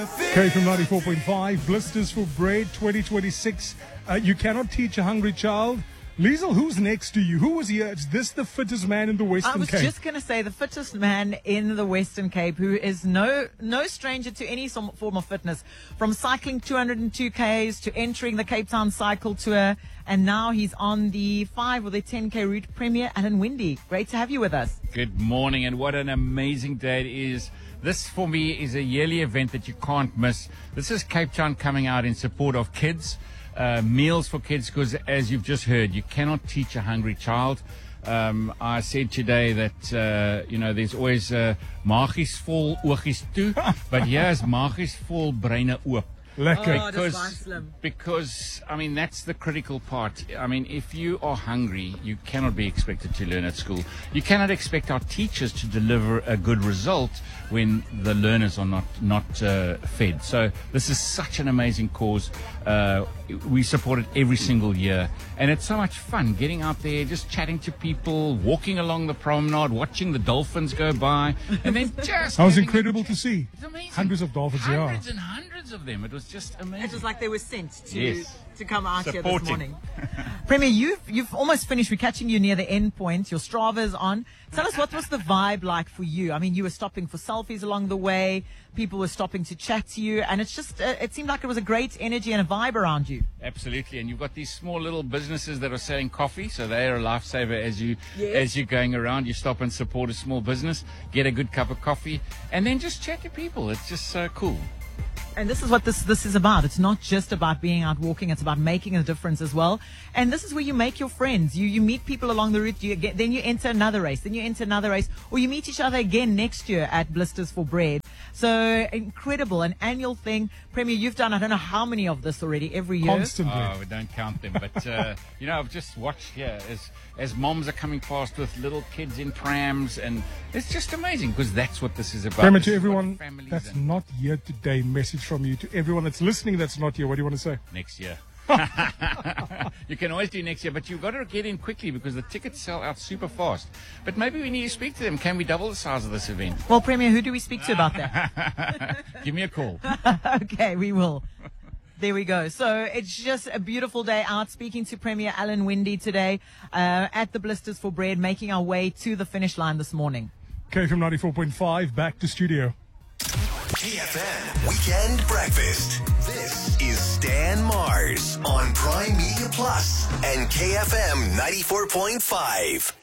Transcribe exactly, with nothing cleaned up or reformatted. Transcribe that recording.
K from ninety-four point five, Blisters for Bread twenty twenty-six. Uh, you cannot teach a hungry child. Liesel, who's next to you? Who was here? Is this the fittest man in the Western Cape? I was Cape? just going to say the fittest man in the Western Cape, who is no no stranger to any som- form of fitness, from cycling two hundred two Ks to entering the Cape Town Cycle Tour, and now he's on the five or the ten K route. Premier Alan Winde, great to have you with us. Good morning, and what an amazing day it is. This, for me, is a yearly event that you can't miss. This is Cape Town coming out in support of kids, uh, meals for kids, because as you've just heard, you cannot teach a hungry child. Um, I said today that, uh, you know, there's always uh, magies vol oogies toe, but here's magies vol breine oop. Lekker. Oh, Because, that's slim. because, I mean, that's the critical part. I mean, if you are hungry, you cannot be expected to learn at school. You cannot expect our teachers to deliver a good result when the learners are not, not uh, fed. So this is such an amazing cause. Uh, we support it every single year. And it's so much fun getting out there, just chatting to people, walking along the promenade, watching the dolphins go by, and then just... That was having a incredible chat. to see. It's amazing. Hundreds of dolphins, yeah. Hundreds and hundreds of them. It was just amazing. It was like they were sent to Yes. to come out here this Supporting. morning. Premier, you've you've almost finished. We're catching you near the end point. Your Strava is on. Tell us, what was the vibe like for you? I mean, you were stopping for selfies along the way. People were stopping to chat to you, and it's just uh, it seemed like it was a great energy and a vibe around you. Absolutely, and you've got these small little businesses that are selling coffee, so they are a lifesaver as you Yes. as you're going around. You stop and support a small business, get a good cup of coffee, and then just chat to people. It's just so cool. And this is what this this is about. It's not just about being out walking. It's about making a difference as well. And this is where you make your friends. You you meet people along the route. You get, then you enter another race. Then you enter another race. Or you meet each other again next year at Blisters for Bread. So incredible. An annual thing. Premier, you've done I don't know how many of this already every year. Constantly. Oh, we don't count them, but uh, you know, I've just watched here as as moms are coming past with little kids in prams, and it's just amazing because that's what this is about. Premier, This to is what everyone families that's and- not here today, message from you. To everyone that's listening that's not here, what do you want to say? next year. You can always do next year, but you've got to get in quickly because the tickets sell out super fast. But maybe we need to speak to them. Can we double the size of this event? Well, Premier, who do we speak to about that? Give me a call. Okay, we will. There we go. So it's just a beautiful day out. Speaking to Premier Alan Winde today uh, at the Blisters for Bread, making our way to the finish line this morning. K from ninety-four point five, back to studio. K F M Weekend Breakfast. This is Stan Mars on Prime Media Plus and K F M ninety-four point five.